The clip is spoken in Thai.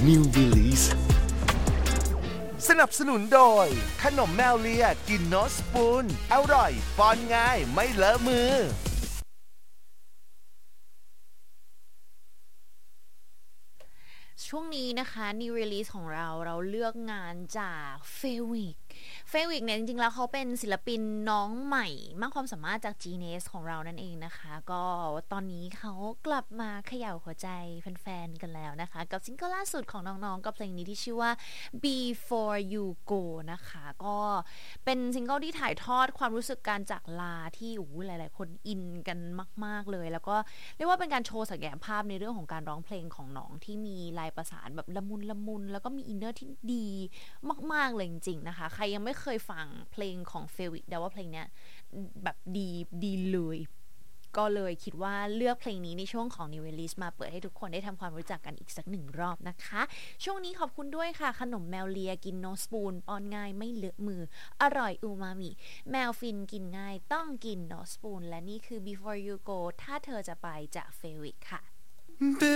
New Release สนับสนุนโดยขนมแมวเลียกินโนสปูนอร่อยป้อนง่ายไม่เลอะมือช่วงนี้นะคะ New Release ของเราเลือกงานจากเฟวิกเนี่ยจริงๆแล้วเขาเป็นศิลปินน้องใหม่มากความสามารถจาก Genius ของเรานั่นเองนะคะก็ตอนนี้เขากลับมาเขย่าหัวใจแฟนๆกันแล้วนะคะกับซิงเกิลล่าสุดของน้องๆกับเพลงนี้ที่ชื่อว่า Before You Go นะคะก็เป็นซิงเกิลที่ถ่ายทอดความรู้สึกการจากลาที่หลายๆคนอินกันมากๆเลยแล้วก็เรียกว่าเป็นการโชว์ศักยภาพในเรื่องของการร้องเพลงของน้องที่มีลายประสานแบบละมุนแล้วก็มีอินเนอร์ที่ดีมากๆเลยจริงๆนะคะใครยังไม่เคยฟังเพลงของเฟวิกแต่ว่าเพลงเนี้ยแบบดีเลยก็เลยคิดว่าเลือกเพลงนี้ในช่วงของ New Release มาเปิดให้ทุกคนได้ทำความรู้จักกันอีกสักหนึ่งรอบนะคะช่วงนี้ขอบคุณด้วยค่ะขนมแมวเลียกินโนสปูนป้อนง่ายไม่เลอะมืออร่อยอูมามิแมวฟินกินง่ายต้องกินโนสปูนและนี่คือ Before You Go ถ้าเธอจะไปจากเฟวิกค่ะ